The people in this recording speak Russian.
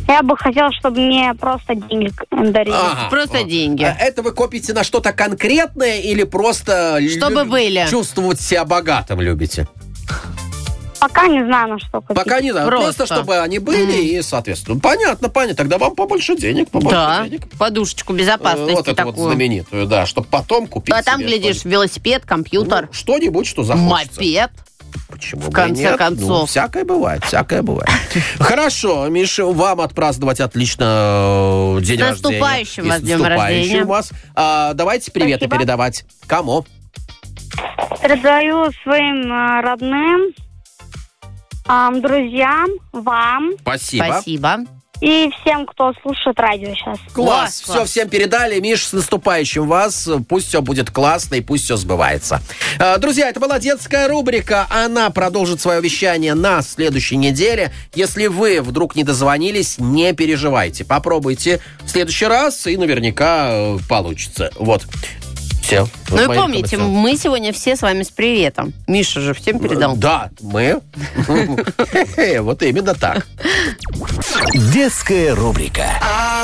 Я бы хотела, чтобы мне просто деньги дарили. Просто деньги. Это вы копите на что-то конкретное или просто Чтобы были. чувствовать себя богатым любите? Пока не знаю, на что купить. Пока не знаю. Просто чтобы они были и, соответственно. Понятно. Тогда вам побольше денег. Денег. Подушечку безопасности вот эту такую. вот знаменитую, да, чтобы потом купить А там, себе глядишь, велосипед, компьютер. что-нибудь, что захочется. Мопед. Почему В конце концов. Всякое бывает. Хорошо, Миша, вам отпраздновать отлично день рождения. С наступающим вас И с днем рождения. вас. Давайте приветы Спасибо. передавать. Кому? Передаю своим родным, друзьям, вам Спасибо. и всем, кто слушает радио сейчас. Класс. Все, всем передали. Миш, с наступающим вас. Пусть все будет классно и пусть все сбывается. Друзья, это была детская рубрика. Она продолжит свое вещание на следующей неделе. Если вы вдруг не дозвонились, не переживайте. Попробуйте в следующий раз, и наверняка получится. Вот. Все. Ну и помните, мы сегодня все с вами с приветом. Миша же всем передал. Да, мы. Вот именно так. Детская рубрика.